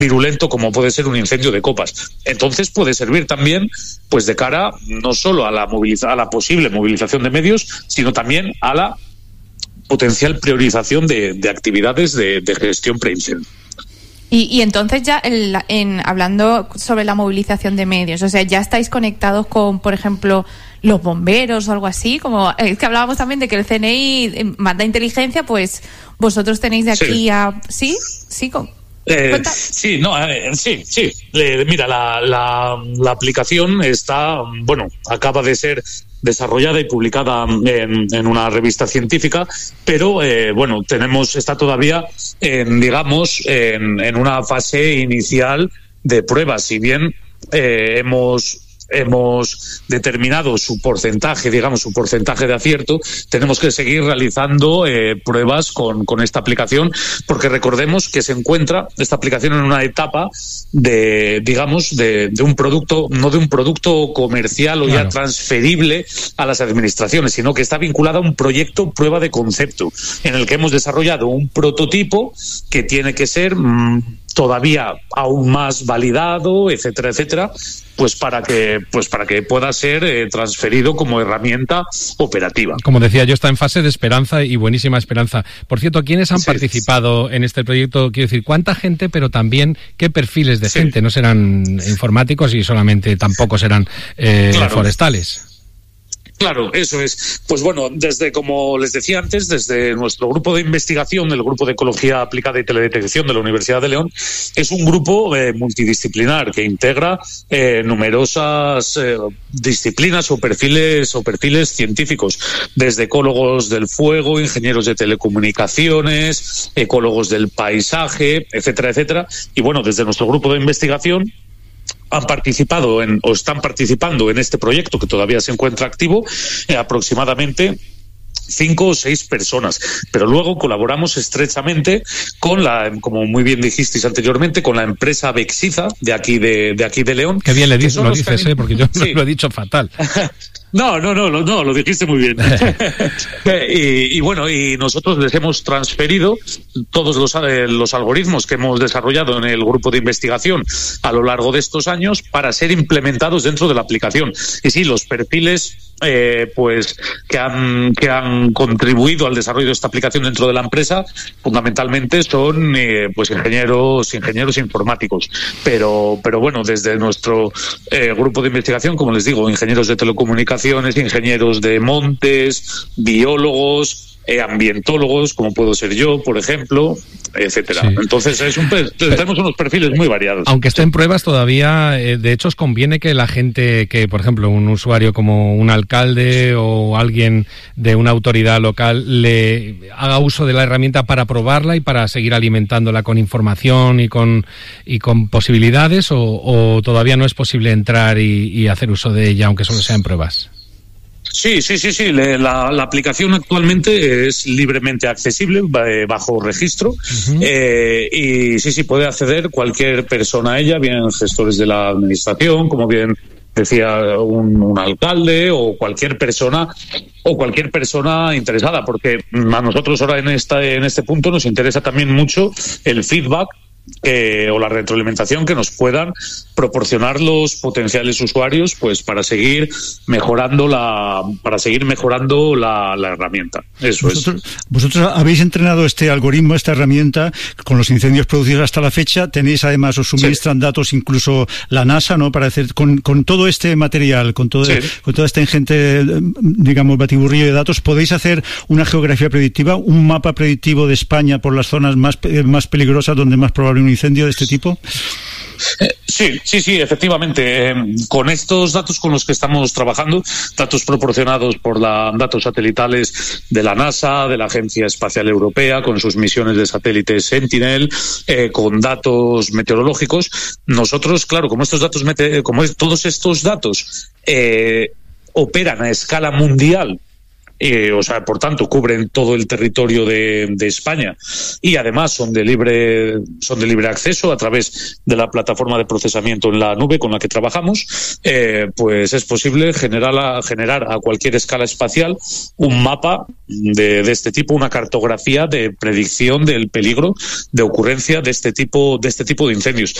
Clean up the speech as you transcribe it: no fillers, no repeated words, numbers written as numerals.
virulento como puede ser un incendio de copas. Entonces puede servir también pues de cara no solo a la posible movilización de medios, sino también a la potencial priorización de actividades de gestión preincendio. Y entonces ya hablando sobre la movilización de medios, o sea, ya estáis conectados con, por ejemplo, los bomberos o algo así, como es que hablábamos también de que el CNI manda inteligencia, pues vosotros tenéis de aquí a... ¿Sí? Mira, la aplicación acaba de ser desarrollada y publicada en una revista científica, pero está todavía en una fase inicial de pruebas. Si bien hemos determinado su porcentaje de acierto, tenemos que seguir realizando pruebas con esta aplicación, porque recordemos que se encuentra esta aplicación en una etapa de un producto, no de un producto comercial o ya transferible a las administraciones, sino que está vinculada a un proyecto prueba de concepto, en el que hemos desarrollado un prototipo que tiene que ser todavía aún más validado, etcétera, pues para que pueda ser transferido como herramienta operativa. Como decía yo, está en fase de esperanza y buenísima esperanza. Por cierto, ¿quiénes han participado en este proyecto? Quiero decir, ¿cuánta gente, pero también qué perfiles de gente? No serán informáticos y solamente tampoco serán forestales. Claro, eso es. Pues bueno, como les decía antes, desde nuestro grupo de investigación, el Grupo de Ecología Aplicada y Teledetección de la Universidad de León, es un grupo multidisciplinar que integra numerosas disciplinas o perfiles científicos, desde ecólogos del fuego, ingenieros de telecomunicaciones, ecólogos del paisaje, etcétera. Y bueno, desde nuestro grupo de investigación están participando en este proyecto, que todavía se encuentra activo, aproximadamente 5 o 6 personas, pero luego colaboramos estrechamente con como muy bien dijisteis anteriormente, con la empresa Bexiza de aquí de León. Qué bien lo dices, porque yo lo he dicho fatal. No, lo dijiste muy bien. y nosotros les hemos transferido todos los algoritmos que hemos desarrollado en el grupo de investigación a lo largo de estos años para ser implementados dentro de la aplicación. Y sí, los perfiles que han contribuido al desarrollo de esta aplicación dentro de la empresa fundamentalmente son ingenieros informáticos, pero bueno, desde nuestro grupo de investigación, como les digo, ingenieros de telecomunicaciones, ingenieros de montes, biólogos, ambientólogos, como puedo ser yo, por ejemplo, etcétera. Sí. Entonces tenemos unos perfiles muy variados. Aunque esté en pruebas todavía, de hecho os conviene que la gente, que por ejemplo un usuario como un alcalde o alguien de una autoridad local le haga uso de la herramienta para probarla y para seguir alimentándola con información y con posibilidades, o todavía no es posible entrar y hacer uso de ella aunque solo sea en pruebas. Sí. La aplicación actualmente es libremente accesible, bajo registro, y sí, puede acceder cualquier persona a ella, bien gestores de la administración, como bien decía un alcalde o cualquier persona interesada, porque a nosotros ahora en este punto nos interesa también mucho el feedback o la retroalimentación que nos puedan proporcionar los potenciales usuarios, pues para seguir mejorando la herramienta. Vosotros habéis entrenado este algoritmo, esta herramienta, con los incendios producidos hasta la fecha. Tenéis además, os suministran datos incluso la NASA, ¿no? Para hacer con todo este material, con toda esta ingente, digamos, batiburrillo de datos, podéis hacer una geografía predictiva, un mapa predictivo de España por las zonas más peligrosas, donde más probable un incendio de este tipo. Sí, efectivamente. Con estos datos con los que estamos trabajando, datos proporcionados por datos satelitales de la NASA, de la Agencia Espacial Europea, con sus misiones de satélites Sentinel, con datos meteorológicos, nosotros, claro, todos estos datos operan a escala mundial o sea, por tanto, cubren todo el territorio de España y además son de libre acceso a través de la plataforma de procesamiento en la nube con la que trabajamos, pues es posible generar a cualquier escala espacial un mapa de este tipo, una cartografía de predicción del peligro de ocurrencia de este tipo de incendios.